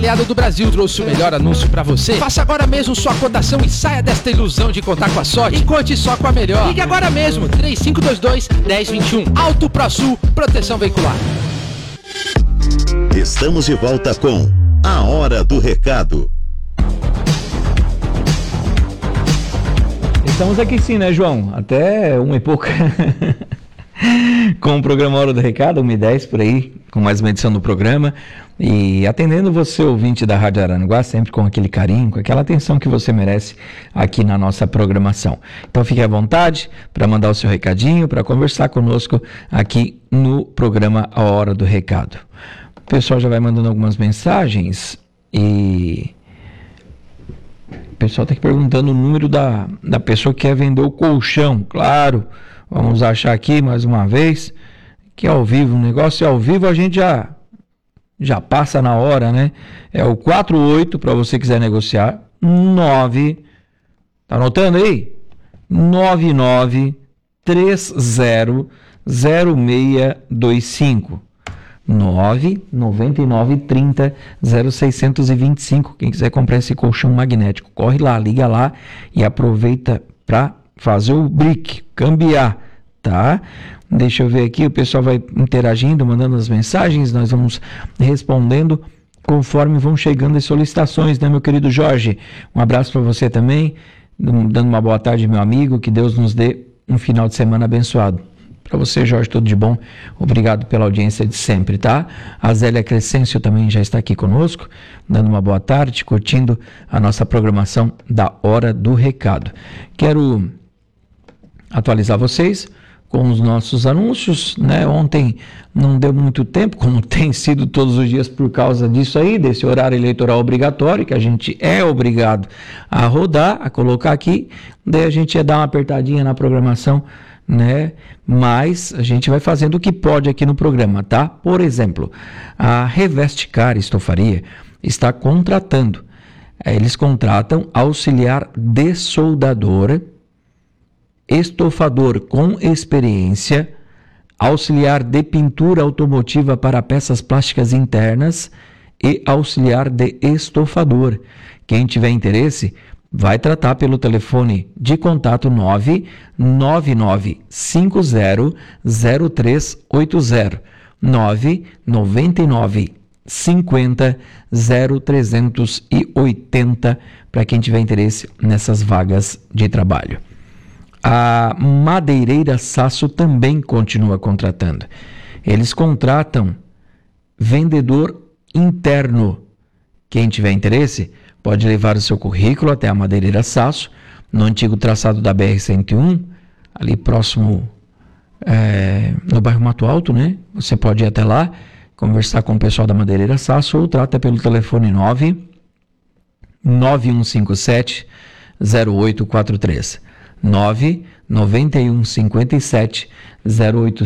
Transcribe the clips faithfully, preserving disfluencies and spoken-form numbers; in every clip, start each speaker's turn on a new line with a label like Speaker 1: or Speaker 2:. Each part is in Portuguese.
Speaker 1: Aliado do Brasil trouxe o melhor anúncio pra você. Faça agora mesmo sua cotação e saia desta ilusão de contar com a sorte e conte só com a melhor. Ligue agora mesmo, três cinco dois dois, um zero dois um. Auto ProSul, proteção veicular.
Speaker 2: Estamos de volta com A Hora do Recado.
Speaker 3: Estamos aqui sim, né, João? Até uma e pouca. Com o programa Hora do Recado, uma e dez por aí, com mais uma edição do programa. E atendendo você, ouvinte da Rádio Araranguá, sempre com aquele carinho, com aquela atenção que você merece aqui na nossa programação. Então fique à vontade para mandar o seu recadinho, para conversar conosco aqui no programa A Hora do Recado. O pessoal já vai mandando algumas mensagens e o pessoal está aqui perguntando o número da, da pessoa que quer vender o colchão. Claro, vamos achar aqui mais uma vez que é ao vivo, o negócio é ao vivo, a gente já, já passa na hora, né? É o quatro oito para você quiser negociar, nove, tá anotando aí? nove nove três zero zero seis dois cinco. nove nove nove trinta zero seiscentos e vinte e cinco. Quem quiser comprar esse colchão magnético, corre lá, liga lá e aproveita para fazer o brick, cambiar, tá? Deixa eu ver aqui, o pessoal vai interagindo, mandando as mensagens, nós vamos respondendo conforme vão chegando as solicitações, né, meu querido Jorge? Um abraço para você também, dando uma boa tarde, meu amigo, que Deus nos dê um final de semana abençoado. Para você, Jorge, tudo de bom. Obrigado pela audiência de sempre, tá? A Zélia Crescêncio também já está aqui conosco, dando uma boa tarde, curtindo a nossa programação da Hora do Recado. Quero atualizar vocês com os nossos anúncios, né? Ontem não deu muito tempo, como tem sido todos os dias por causa disso aí, desse horário eleitoral obrigatório, que a gente é obrigado a rodar, a colocar aqui, daí a gente ia dar uma apertadinha na programação, né? Mas a gente vai fazendo o que pode aqui no programa, tá? Por exemplo, a Revestcar Estofaria está contratando, eles contratam auxiliar dessoldador, estofador com experiência, auxiliar de pintura automotiva para peças plásticas internas e auxiliar de estofador. Quem tiver interesse, vai tratar pelo telefone de contato nove nove nove cinco zero zero três oito zero, nove nove nove cinquenta zero trezentos e oitenta, para quem tiver interesse nessas vagas de trabalho. A Madeireira Sasso também continua contratando. Eles contratam vendedor interno. Quem tiver interesse, pode levar o seu currículo até a Madeireira Sasso, no antigo traçado da B R cento e um, ali próximo, é, no bairro Mato Alto, né? Você pode ir até lá, conversar com o pessoal da Madeireira Sasso ou trata pelo telefone nove nove um cinco sete zero oito quatro três. nove nove um cinco sete zero oito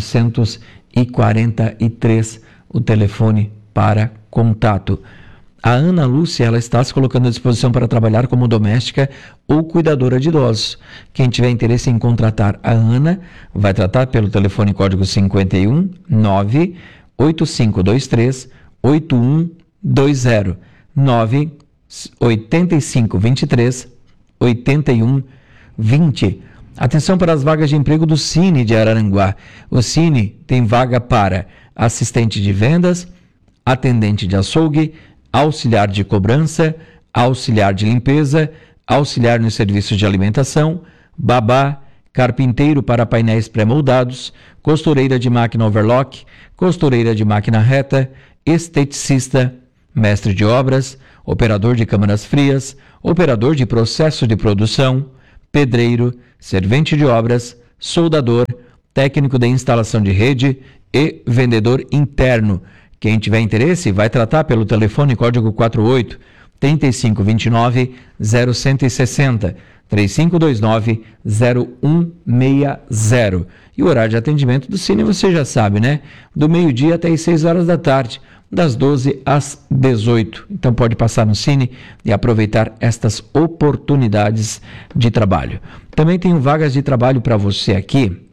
Speaker 3: quatro três, o telefone para contato. A Ana Lúcia, ela está se colocando à disposição para trabalhar como doméstica ou cuidadora de idosos. Quem tiver interesse em contratar a Ana, vai tratar pelo telefone código cinquenta e um nove oito cinco dois três oito um dois zero, nove oito cinco dois três oito um vinte. Atenção para as vagas de emprego do Cine de Araranguá. O Cine tem vaga para assistente de vendas, atendente de açougue, auxiliar de cobrança, auxiliar de limpeza, auxiliar nos serviços de alimentação, babá, carpinteiro para painéis pré-moldados, costureira de máquina overlock, costureira de máquina reta, esteticista, mestre de obras, operador de câmaras frias, operador de processo de produção, pedreiro, servente de obras, soldador, técnico de instalação de rede e vendedor interno. Quem tiver interesse, vai tratar pelo telefone código quarenta e oito, trinta e cinco vinte e nove, zero um seis zero, três cinco dois nove, zero um seis zero. E o horário de atendimento do Cine você já sabe, né? Do meio-dia até as seis horas da tarde, das doze às dezoito. Então pode passar no Cine e aproveitar estas oportunidades de trabalho. Também tenho vagas de trabalho para você aqui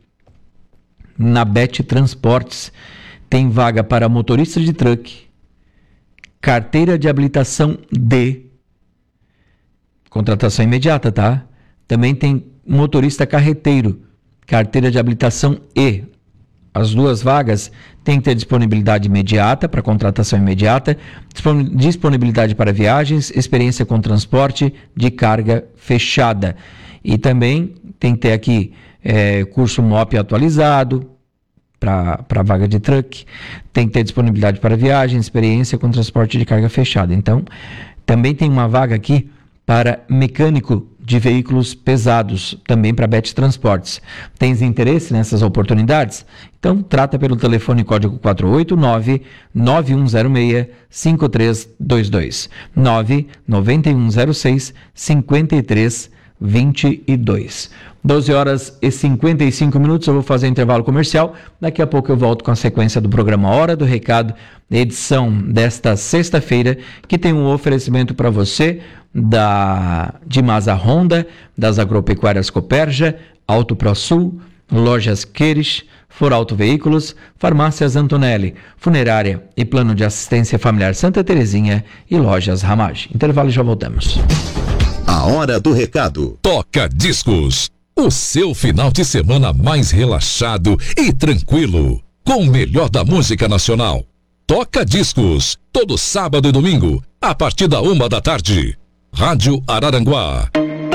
Speaker 3: na Bet Transportes. Tem vaga para motorista de truck, carteira de habilitação D, contratação imediata, tá? Também tem motorista carreteiro, carteira de habilitação E. As duas vagas têm que ter disponibilidade imediata para contratação imediata, disponibilidade para viagens, experiência com transporte de carga fechada. E também tem que ter aqui é, curso M O P atualizado para a vaga de truck, tem que ter disponibilidade para viagem, experiência com transporte de carga fechada. Então, também tem uma vaga aqui para mecânico de veículos pesados, também para Bet Transportes. Tens interesse nessas oportunidades? Então, trata pelo telefone código quatro oito nove, nove um zero seis, cinco três dois dois, nove nove um zero seis, cinco três dois dois. doze horas e cinquenta e cinco minutos, eu vou fazer intervalo comercial. Daqui a pouco eu volto com a sequência do programa Hora do Recado, edição desta sexta-feira, que tem um oferecimento para você da de Masa Honda, das Agropecuárias Cooperja, Auto ProSul, Lojas Queires, Forauto Veículos, Farmácias Antonelli, Funerária e Plano de Assistência Familiar Santa Terezinha e Lojas Ramage. Intervalo e já voltamos.
Speaker 2: A Hora do Recado.
Speaker 4: Toca Discos. O seu final de semana mais relaxado e tranquilo. Com o melhor da música nacional. Toca Discos. Todo sábado e domingo, a partir da uma da tarde. Rádio Araranguá.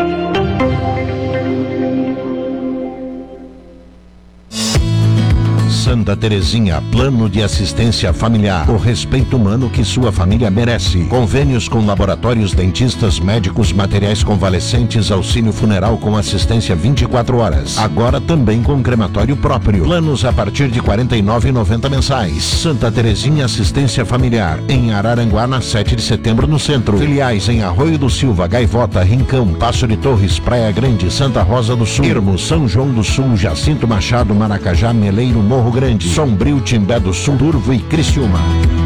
Speaker 5: Santa Terezinha, plano de assistência familiar. O respeito humano que sua família merece. Convênios com laboratórios, dentistas, médicos, materiais convalescentes, auxílio funeral com assistência vinte e quatro horas. Agora também com crematório próprio. Planos a partir de quarenta e nove reais e noventa centavos mensais. Santa Terezinha Assistência Familiar. Em Araranguá, na sete de setembro, no centro. Filiais em Arroio do Silva, Gaivota, Rincão, Passo de Torres, Praia Grande, Santa Rosa do Sul, Irmo, São João do Sul, Jacinto Machado, Maracajá, Meleiro, Morro Grande, Sombrio, Timbé do Sul, Turvo e Criciúma.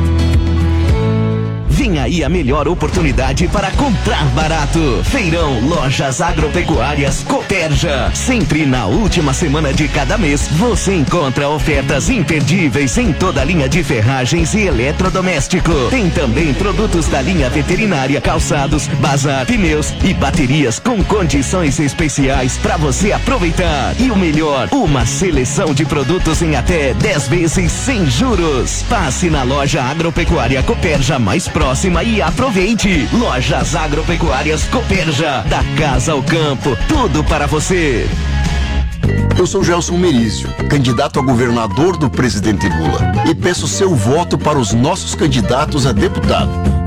Speaker 6: Vem aí a melhor oportunidade para comprar barato. Feirão Lojas Agropecuárias Cooperja. Sempre na última semana de cada mês, você encontra ofertas imperdíveis em toda a linha de ferragens e eletrodoméstico. Tem também produtos da linha veterinária, calçados, bazar, pneus e baterias com condições especiais para você aproveitar. E o melhor, uma seleção de produtos em até dez vezes sem juros. Passe na loja Agropecuária Cooperja mais próxima e aproveite. Lojas Agropecuárias Cooperja, da casa ao campo, tudo para você.
Speaker 7: Eu sou Gelson Merizio, candidato a governador do presidente Lula, e peço seu voto para os nossos candidatos a deputado.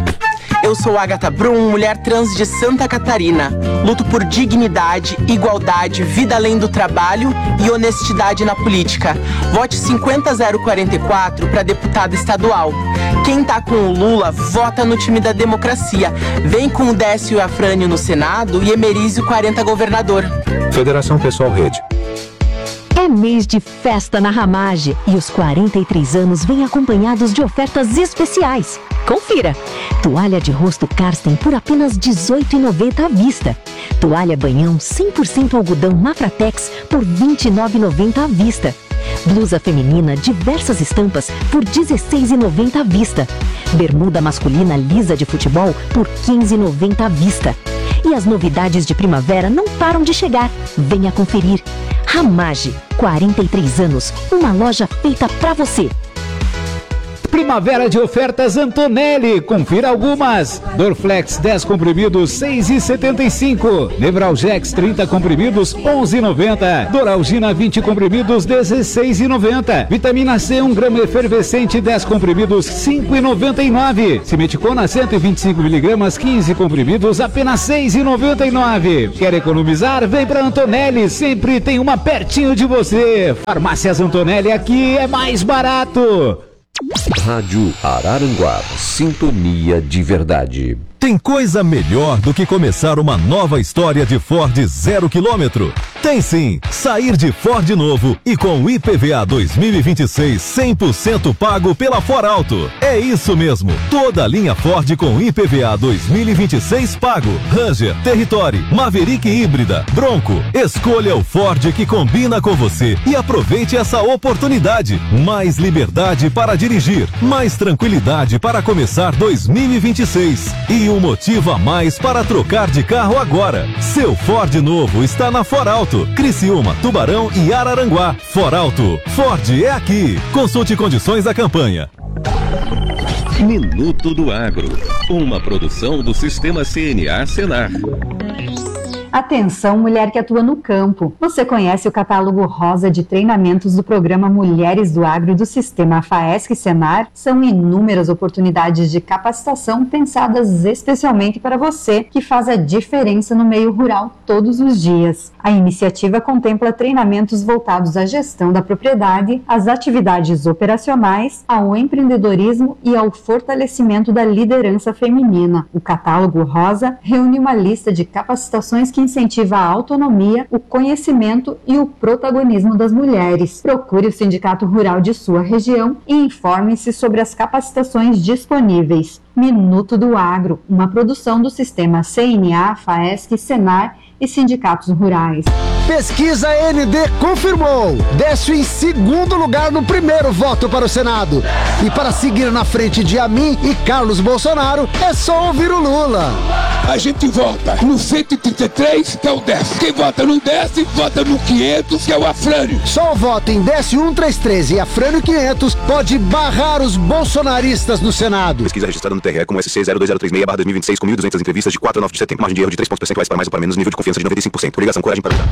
Speaker 8: Eu sou Agatha Brum, mulher trans de Santa Catarina. Luto por dignidade, igualdade, vida além do trabalho e honestidade na política. Vote cinquenta zero quarenta e quatro para deputado estadual. Quem tá com o Lula, vota no time da democracia. Vem com o Décio e a Frânio no Senado e Emerizio quarenta governador.
Speaker 9: Federação Pessoal Rede.
Speaker 10: É mês de festa na Ramage e os quarenta e três anos vêm acompanhados de ofertas especiais. Confira! Toalha de rosto Karsten por apenas dezoito reais e noventa centavos à vista. Toalha banhão cem por cento algodão Mafratex por vinte e nove reais e noventa centavos à vista. Blusa feminina diversas estampas por dezesseis reais e noventa centavos à vista. Bermuda masculina lisa de futebol por quinze reais e noventa centavos à vista. E as novidades de primavera não param de chegar. Venha conferir. Ramage, quarenta e três anos, uma loja feita pra você.
Speaker 11: Primavera de ofertas Antonelli, confira algumas. Dorflex dez comprimidos, seis reais e setenta e cinco centavos. Nevralgex trinta comprimidos, onze reais e noventa centavos. Doralgina vinte comprimidos, dezesseis reais e noventa centavos. Vitamina C um grama efervescente, dez comprimidos, cinco reais e noventa e nove centavos. Simeticona cento e vinte e cinco miligramas, quinze comprimidos, apenas seis reais e noventa e nove centavos. Quer economizar? Vem pra Antonelli, sempre tem uma pertinho de você. Farmácias Antonelli, aqui é mais barato.
Speaker 12: Rádio Araranguá, sintonia de verdade.
Speaker 13: Tem coisa melhor do que começar uma nova história de Ford zero quilômetro? Tem sim! Sair de Ford novo e com o I P V A dois mil e vinte e seis cem por cento pago pela Foralto. É isso mesmo! Toda a linha Ford com I P V A dois mil e vinte e seis pago. Ranger, Territory, Maverick híbrida, Bronco. Escolha o Ford que combina com você e aproveite essa oportunidade. Mais liberdade para dirigir, mais tranquilidade para começar dois mil e vinte e seis e um motivo a mais para trocar de carro agora. Seu Ford novo está na Foralto. Criciúma, Tubarão e Araranguá. Foralto. Ford é aqui. Consulte condições da campanha.
Speaker 12: Minuto do Agro. Uma produção do Sistema C N A Senar.
Speaker 14: Atenção, mulher que atua no campo. Você conhece o catálogo rosa de treinamentos do programa Mulheres do Agro do Sistema FAESC Senar? São inúmeras oportunidades de capacitação pensadas especialmente para você, que faz a diferença no meio rural todos os dias. A iniciativa contempla treinamentos voltados à gestão da propriedade, às atividades operacionais, ao empreendedorismo e ao fortalecimento da liderança feminina. O catálogo rosa reúne uma lista de capacitações que incentiva a autonomia, o conhecimento e o protagonismo das mulheres. Procure o Sindicato Rural de sua região e informe-se sobre as capacitações disponíveis. Minuto do Agro, uma produção do Sistema C N A, FAESC, Senar e sindicatos rurais.
Speaker 15: Pesquisa N D confirmou. Décio em segundo lugar no primeiro voto para o Senado. E para seguir na frente de Amin e Carlos Bolsonaro, é só ouvir o Lula.
Speaker 16: A gente vota no cento e trinta e três, que é o Décio. Quem vota no Décio, vota no quinhentos, que é o Afrânio.
Speaker 15: Só o voto em Décio cento e trinta e três e Afrânio quinhentos pode barrar os bolsonaristas no Senado.
Speaker 17: Pesquisa registrada no T R E como S C zero dois zero três seis barra dois mil e vinte e seis com mil e duzentas entrevistas de quatro a nove de setembro. Margem de erro de três pontos percentuais para mais ou para menos. Nível de confiança de noventa e cinco por cento. Ligação, coragem para votar.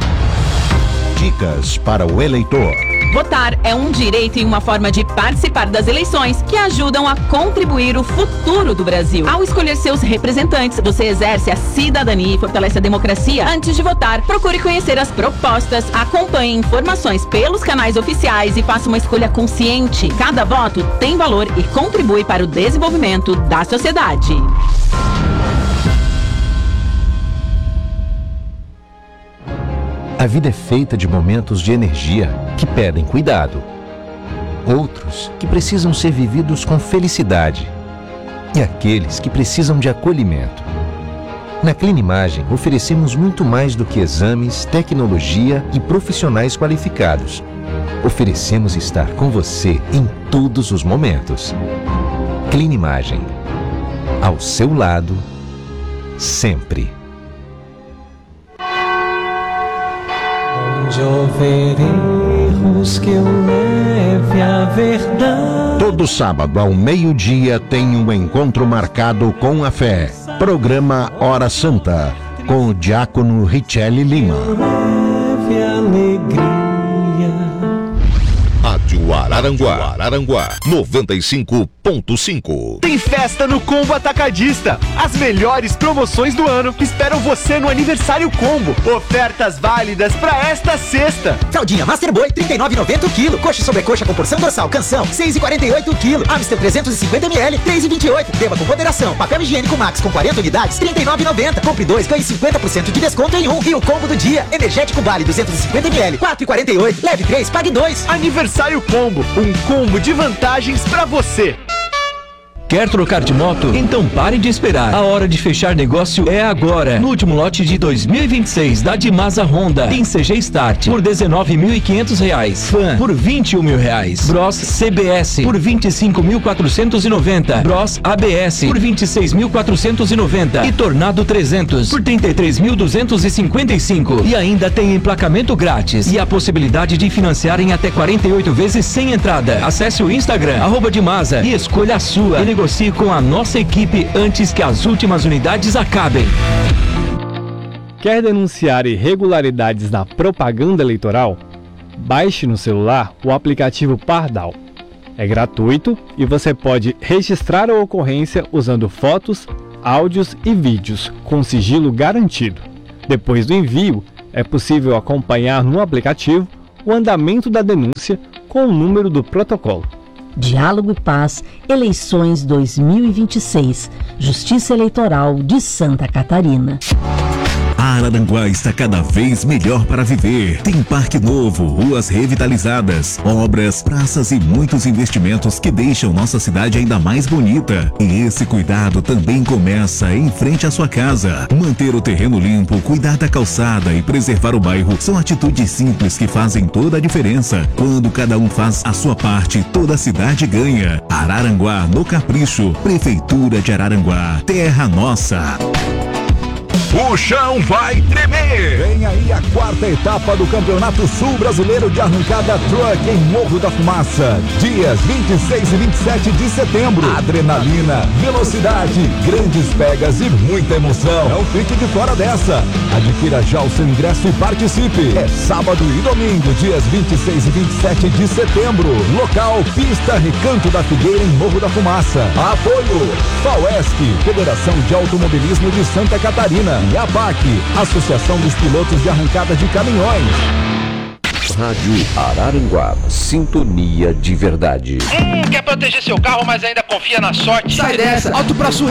Speaker 5: Dicas para o eleitor.
Speaker 18: Votar é um direito e uma forma de participar das eleições que ajudam a contribuir o futuro do Brasil. Ao escolher seus representantes, você exerce a cidadania e fortalece a democracia. Antes de votar, procure conhecer as propostas, acompanhe informações pelos canais oficiais e faça uma escolha consciente. Cada voto tem valor e contribui para o desenvolvimento da sociedade.
Speaker 19: A vida é feita de momentos de energia que pedem cuidado. Outros que precisam ser vividos com felicidade. E aqueles que precisam de acolhimento. Na Clinimagem, oferecemos muito mais do que exames, tecnologia e profissionais qualificados. Oferecemos estar com você em todos os momentos. Clinimagem. Ao seu lado, sempre.
Speaker 20: Onde houver erros que eu leve a verdade.
Speaker 5: Todo sábado ao meio-dia tem um encontro marcado com a fé. Programa Hora Santa, com o diácono Richelle Lima.
Speaker 20: Leve alegria.
Speaker 2: Rádio Araranguá, Araranguá, noventa e cinco ponto cinco.
Speaker 21: Tem festa no Combo Atacadista. As melhores promoções do ano esperam você no Aniversário Combo. Ofertas válidas para esta sexta.
Speaker 22: Fraldinha Master Boy, trinta e nove reais e noventa centavos o quilo. Coxa sobre coxa com porção dorsal, canção, seis reais e quarenta e oito centavos o quilo. Amstel trezentos e cinquenta mililitros, três reais e vinte e oito centavos. Beba com moderação. Papel higiênico Max com quarenta unidades, trinta e nove reais e noventa centavos. Compre dois, ganhe cinquenta por cento de desconto em um. E o combo do dia, energético Vale duzentos e cinquenta mililitros, quatro reais e quarenta e oito centavos. Leve três, pague dois.
Speaker 21: Aniversário Combo, um combo de vantagens para você.
Speaker 3: Quer trocar de moto? Então pare de esperar. A hora de fechar negócio é agora. No último lote de dois mil e vinte e seis da Dimasa Honda, tem C G Start por dezenove mil e quinhentos reais, Fan por vinte e um mil reais, Bros C B S por vinte e cinco mil quatrocentos e noventa, Bros A B S por vinte e seis mil quatrocentos e noventa e Tornado trezentos por trinta e três mil duzentos e cinquenta e cinco. E ainda tem emplacamento grátis e a possibilidade de financiar em até quarenta e oito vezes sem entrada. Acesse o Instagram arroba Dimasa e escolha a sua. E negocie com a nossa equipe antes que as últimas unidades acabem.
Speaker 23: Quer denunciar irregularidades na propaganda eleitoral? Baixe no celular o aplicativo Pardal. É gratuito e você pode registrar a ocorrência usando fotos, áudios e vídeos com sigilo garantido. Depois do envio, é possível acompanhar no aplicativo o andamento da denúncia com o número do protocolo.
Speaker 10: Diálogo e Paz, eleições dois mil e vinte e seis, Justiça Eleitoral de Santa Catarina.
Speaker 1: Araranguá está cada vez melhor para viver. Tem parque novo, ruas revitalizadas, obras, praças e muitos investimentos que deixam nossa cidade ainda mais bonita. E esse cuidado também começa em frente à sua casa. Manter o terreno limpo, cuidar da calçada e preservar o bairro são atitudes simples que fazem toda a diferença. Quando cada um faz a sua parte, toda a cidade ganha. Araranguá no Capricho. Prefeitura de Araranguá. Terra nossa.
Speaker 13: O chão vai tremer! Vem aí a quarta etapa do Campeonato Sul Brasileiro de Arrancada Truck em Morro da Fumaça. Dias vinte e seis e vinte e sete de setembro. Adrenalina, velocidade, grandes pegas e muita emoção. Não fique de fora dessa. Adquira já o seu ingresso e participe. É sábado e domingo, dias vinte e seis e vinte e sete de setembro. Local Pista Recanto da Figueira em Morro da Fumaça. Apoio FAUESC, Federação de Automobilismo de Santa Catarina. E a B A C, Associação dos Pilotos de Arrancada de Caminhões.
Speaker 4: Rádio Araranguá, sintonia de verdade.
Speaker 6: Hum, quer proteger seu carro, mas ainda confia na sorte?
Speaker 24: Sai dessa, Auto Pro Sul